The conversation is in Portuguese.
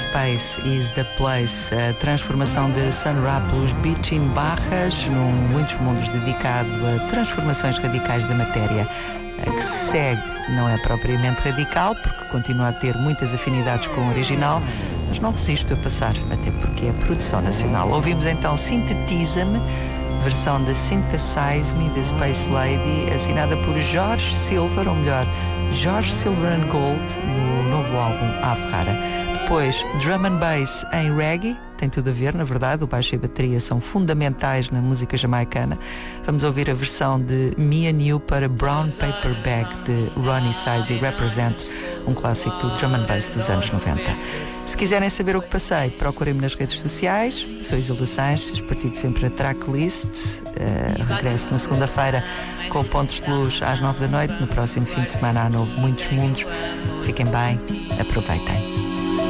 Space is the Place, a transformação de Sun Ra pelos Beaching Barras, num Muitos Mundos dedicado a transformações radicais da matéria. A que se segue não é propriamente radical, porque continua a ter muitas afinidades com o original, mas não resisto a passar, até porque é produção nacional. Ouvimos então Sintetiza-me, versão de Synthesize Me, da Space Lady, assinada por Jorge Silver, ou melhor, Jorge Silver and Gold, no novo álbum Ave Rara. Depois, Drum and Bass em reggae, tem tudo a ver, na verdade, o baixo e a bateria são fundamentais na música jamaicana. Vamos ouvir a versão de Me and You para Brown Paper Bag, de Ronnie Size e Represent, um clássico do Drum and Bass dos anos 90. Se quiserem saber o que passei, procurem-me nas redes sociais. Sou Isilda Sanches, partilho sempre a tracklist. Regresso na segunda-feira com Pontos de Luz às 9 da noite. No próximo fim de semana há novo Muitos Mundos. Fiquem bem, aproveitem.